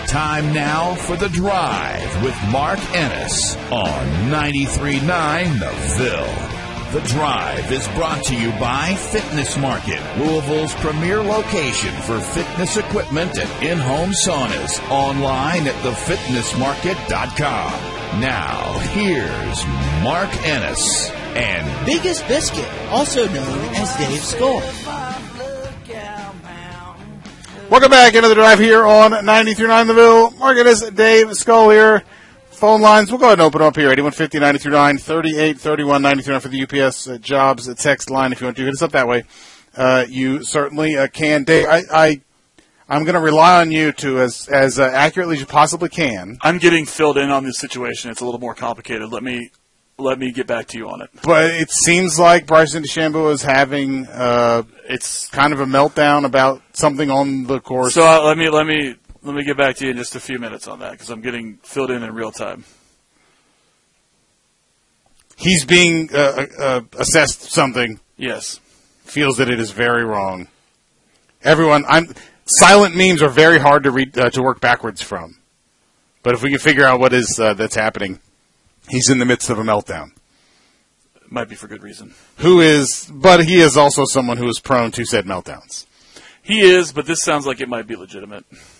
Time now for The Drive with Mark Ennis on 93.9 The Ville. The Drive is brought to you by Fitness Market, Louisville's premier location for fitness equipment and in-home saunas. Online at thefitnessmarket.com. Now, here's Mark Ennis and Biggest Biscuit, also known as Dave Skull. Welcome back into The Drive here on 93.9 The Ville. Mark Ennis, Dave Skull here. Phone lines, we'll go ahead and open up here, 8150-939, 3831-939 for the UPS jobs text line if you want to hit us up that way. You certainly can. Dave, I'm going to rely on you to, as accurately as you possibly can. I'm getting filled in on this situation. It's a little more complicated. Let me get back to you on it. But it seems like Bryson DeChambeau is having it's kind of a meltdown about something on the course. So let me get back to you in just a few minutes on that because I'm getting filled in real time. He's being assessed something. Yes. Feels that it is very wrong. Everyone, silent memes are very hard to read to work backwards from. But if we can figure out what is that's happening, he's in the midst of a meltdown. Might be for good reason. But he is also someone who is prone to said meltdowns. He is, but this sounds like it might be legitimate.